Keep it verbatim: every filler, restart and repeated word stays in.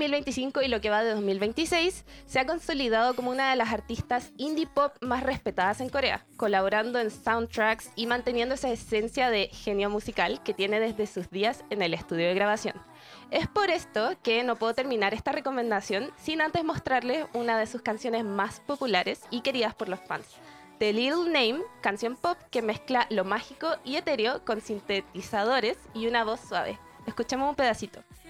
mil veinticinco y lo que va de dos mil veintiséis, se ha consolidado como una de las artistas indie pop más respetadas en Corea, colaborando en soundtracks y manteniendo esa esencia de genio musical que tiene desde sus días en el estudio de grabación. Es por esto que no puedo terminar esta recomendación sin antes mostrarles una de sus canciones más populares y queridas por los fans. The Little Name, canción pop que mezcla lo mágico y etéreo con sintetizadores y una voz suave. Escuchemos un pedacito.